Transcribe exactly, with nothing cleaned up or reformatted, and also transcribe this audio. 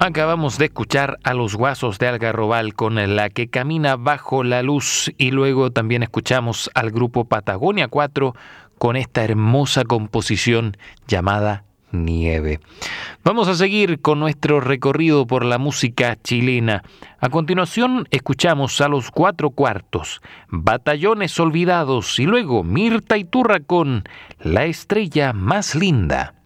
Acabamos de escuchar a los Guasos de Algarrobal con La que camina bajo la luz y luego también escuchamos al grupo Patagonia cuatro con esta hermosa composición llamada Nieve. Vamos a seguir con nuestro recorrido por la música chilena. A continuación escuchamos a los Cuatro Cuartos, Batallones Olvidados y luego Mirta Iturra con La estrella más linda.